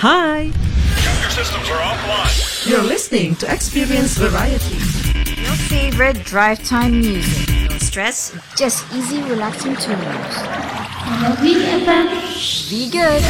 Hi! Your systems are offline. You're listening to Experience Variety. Your favorite drive time music. No stress. Just easy, relaxing tunes. Lovely FM. Be good.